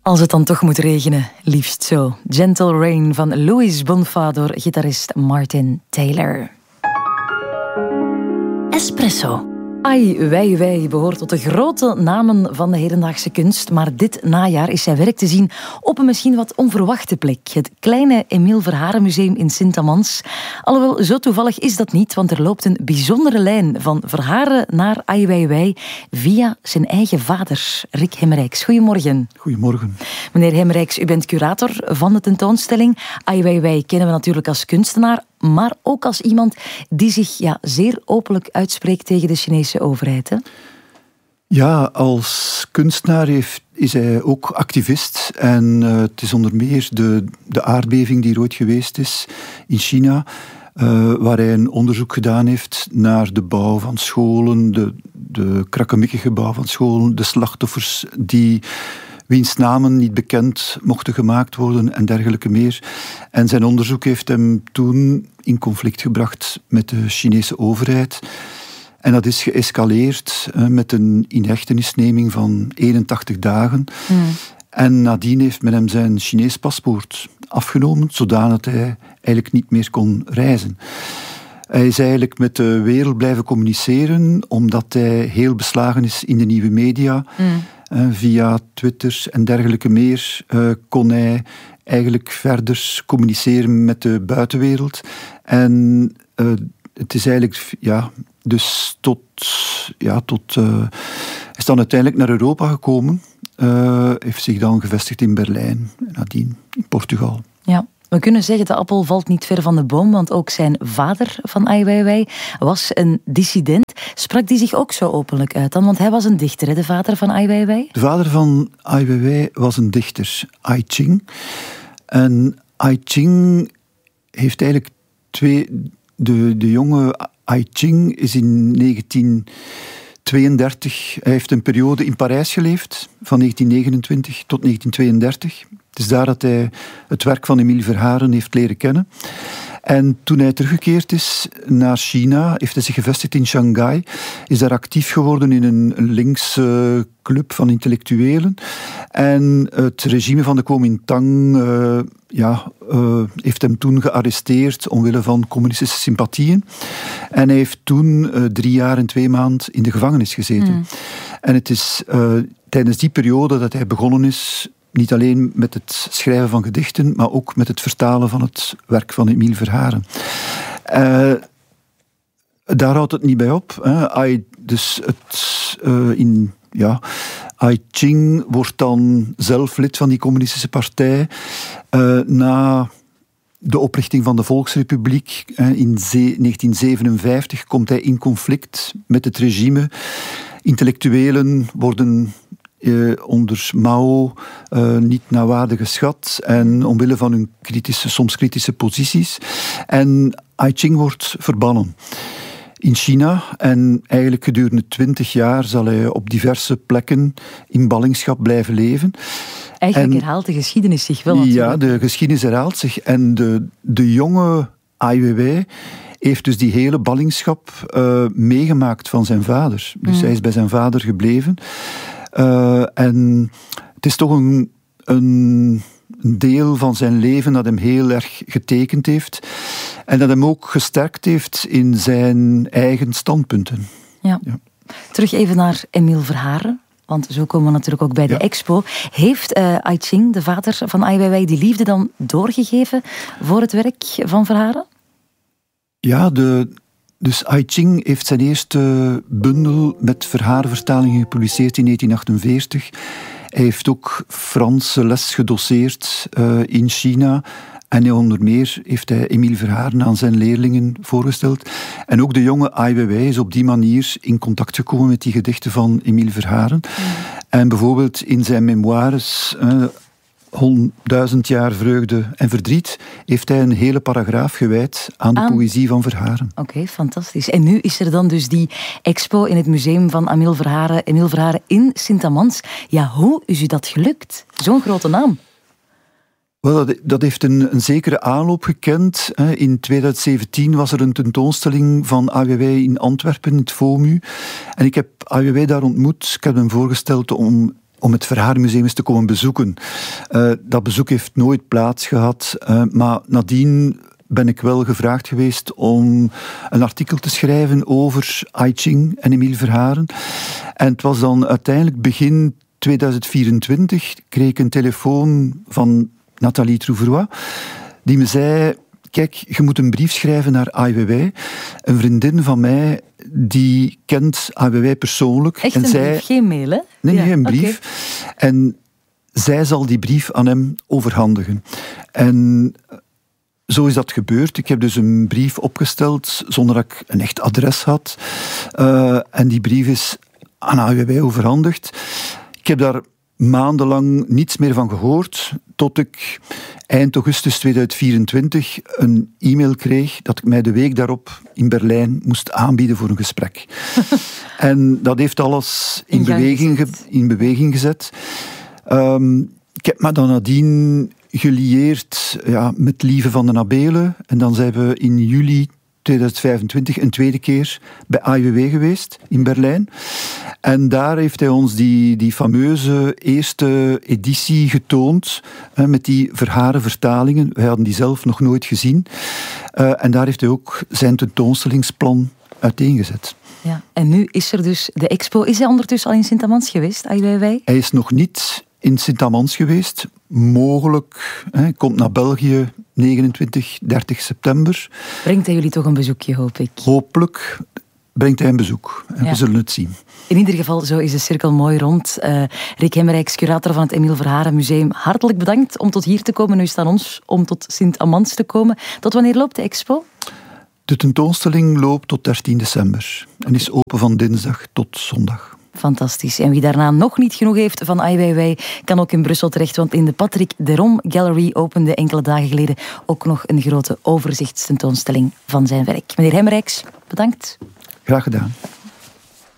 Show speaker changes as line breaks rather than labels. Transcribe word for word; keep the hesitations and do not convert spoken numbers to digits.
Als het dan toch moet regenen, liefst zo. Gentle Rain van Louis Bonfa door gitarist Martin Taylor. Espresso. Ai Weiwei behoort tot de grote namen van de hedendaagse kunst, maar dit najaar is zijn werk te zien op een misschien wat onverwachte plek. Het kleine Emile Verharen Museum in Sint-Amans. Alhoewel, zo toevallig is dat niet, want er loopt een bijzondere lijn van Verharen naar Ai Weiwei via zijn eigen vader, Rick Hemmerijks. Goedemorgen.
Goedemorgen.
Meneer Hemmerijks, u bent curator van de tentoonstelling. Ai Weiwei kennen we natuurlijk als kunstenaar, maar ook als iemand die zich ja, zeer openlijk uitspreekt tegen de Chinese overheid. Hè?
Ja, als kunstenaar heeft, is hij ook activist. En uh, het is onder meer de, de aardbeving die er ooit geweest is in China, uh, waar hij een onderzoek gedaan heeft naar de bouw van scholen, de, de krakkemikkige bouw van scholen, de slachtoffers die... wiens namen niet bekend mochten gemaakt worden en dergelijke meer. En zijn onderzoek heeft hem toen in conflict gebracht met de Chinese overheid. En dat is geëscaleerd uh, met een inhechtenisneming van eenentachtig dagen. Mm. En nadien heeft men hem zijn Chinees paspoort afgenomen, zodanig hij eigenlijk niet meer kon reizen. Hij is eigenlijk met de wereld blijven communiceren, omdat hij heel beslagen is in de nieuwe media. Mm. Uh, via Twitter en dergelijke meer uh, kon hij eigenlijk verder communiceren met de buitenwereld. En uh, het is eigenlijk, ja, dus tot, ja, tot, uh, hij is dan uiteindelijk naar Europa gekomen, uh, heeft zich dan gevestigd in Berlijn en nadien in Portugal.
Ja. We kunnen zeggen, de appel valt niet ver van de boom, want ook zijn vader van Ai Weiwei was een dissident. Sprak die zich ook zo openlijk uit dan? Want hij was een dichter, hè, de vader van Ai Weiwei?
De vader van Ai Weiwei was een dichter, Ai Qing. En Ai Qing heeft eigenlijk twee... De, de jonge Ai Qing is in negentien tweeëndertig... Hij heeft een periode in Parijs geleefd, van negentien negenentwintig tot negentien tweeëndertig... Het is daar dat hij het werk van Emile Verharen heeft leren kennen. En toen hij teruggekeerd is naar China, heeft hij zich gevestigd in Shanghai, is daar actief geworden in een, een linkse club van intellectuelen. En het regime van de Kuomintang uh, ja, uh, heeft hem toen gearresteerd omwille van communistische sympathieën. En hij heeft toen uh, drie jaar en twee maanden in de gevangenis gezeten. Mm. En het is uh, tijdens die periode dat hij begonnen is... Niet alleen met het schrijven van gedichten, maar ook met het vertalen van het werk van Emile Verharen. Uh, daar houdt het niet bij op. Hè. Ai, dus het, uh, in, ja, Ai Qing wordt dan zelf lid van die communistische partij. Uh, na de oprichting van de Volksrepubliek uh, in negentien zevenenvijftig komt hij in conflict met het regime. Intellectuelen worden... Uh, onder Mao uh, niet naar waarde geschat en omwille van hun kritische, soms kritische posities. En Ai Qing wordt verbannen in China en eigenlijk gedurende twintig jaar zal hij op diverse plekken in ballingschap blijven leven.
Eigenlijk en, herhaalt de geschiedenis zich wel natuurlijk.
Ja, de geschiedenis herhaalt zich en de, de jonge Ai Weiwei heeft dus die hele ballingschap uh, meegemaakt van zijn vader. Dus mm. hij is bij zijn vader gebleven. Uh, en het is toch een, een, een deel van zijn leven dat hem heel erg getekend heeft. En dat hem ook gesterkt heeft in zijn eigen standpunten.
Ja. Ja. Terug even naar Emile Verharen. Want zo komen we natuurlijk ook bij de ja. expo. Heeft uh, Ai Qing, de vader van Ai Weiwei, die liefde dan doorgegeven voor het werk van Verharen?
Ja, de... Dus Ai Qing heeft zijn eerste bundel met Verharen-vertalingen gepubliceerd in negentien achtenveertig. Hij heeft ook Franse les gedoseerd uh, in China. En onder meer heeft hij Emile Verharen aan zijn leerlingen voorgesteld. En ook de jonge Ai Weiwei is op die manier in contact gekomen met die gedichten van Emile Verharen. Mm. En bijvoorbeeld in zijn memoires... Uh, Duizend jaar vreugde en verdriet, heeft hij een hele paragraaf gewijd aan de aan... poëzie van Verharen.
Oké, okay, fantastisch. En nu is er dan dus die expo in het museum van Emile Verharen, Emile Verharen in Sint-Amans. Ja, hoe is u dat gelukt? Zo'n grote naam.
Wel, dat, dat heeft een, een zekere aanloop gekend. In tweeduizend zeventien was er een tentoonstelling van Ai Weiwei in Antwerpen, in het FOMU. En ik heb Ai Weiwei daar ontmoet. Ik heb hem voorgesteld om om het Verharenmuseum eens te komen bezoeken. Uh, dat bezoek heeft nooit plaats gehad, uh, maar nadien ben ik wel gevraagd geweest om een artikel te schrijven over I Ching en Emile Verharen. En het was dan uiteindelijk begin tweeduizend vierentwintig, kreeg ik een telefoon van Nathalie Trouveroy, die me zei: kijk, je moet een brief schrijven naar Ai Weiwei. Een vriendin van mij, die kent Ai Weiwei persoonlijk.
Echt
en
een
zij...
brief, geen mail, hè?
Nee,
ja,
nee, een brief. Okay. En zij zal die brief aan hem overhandigen. En zo is dat gebeurd. Ik heb dus een brief opgesteld zonder dat ik een echt adres had. Uh, en die brief is aan Ai Weiwei overhandigd. Ik heb daar maandenlang niets meer van gehoord, tot ik eind augustus tweeduizend vierentwintig een e-mail kreeg dat ik mij de week daarop in Berlijn moest aanbieden voor een gesprek. En dat heeft alles in, in, beweging, ge- in beweging gezet. Um, ik heb me dan nadien gelieerd ja, met Lieve van den Abelen. En dan zijn we in juli tweeduizend vijfentwintig een tweede keer bij Ai Weiwei geweest in Berlijn. En daar heeft hij ons die, die fameuze eerste editie getoond, hè, met die Verharen vertalingen. Wij hadden die zelf nog nooit gezien. Uh, en daar heeft hij ook zijn tentoonstellingsplan uiteengezet.
Ja, en nu is er dus de expo. Is hij ondertussen al in Sint-Amans geweest, Ai Weiwei?
Hij is nog niet in Sint-Amans geweest. Mogelijk. Hij komt naar België negenentwintig, dertig september.
Brengt hij jullie toch een bezoekje, hoop ik?
Hopelijk brengt hij een bezoek. En ja. We zullen het zien.
In ieder geval, zo is de cirkel mooi rond. Uh, Rick Hemmerijks, curator van het Emile Verharen Museum. Hartelijk bedankt om tot hier te komen. Nu is het aan ons om tot Sint-Amans te komen. Tot wanneer loopt de expo?
De tentoonstelling loopt tot dertien december. En is open van dinsdag tot zondag.
Fantastisch. En wie daarna nog niet genoeg heeft van Ai Weiwei, kan ook in Brussel terecht, want in de Patrick Derom Gallery opende enkele dagen geleden ook nog een grote overzichtstentoonstelling van zijn werk. Meneer Hemmerijks, bedankt.
Graag gedaan.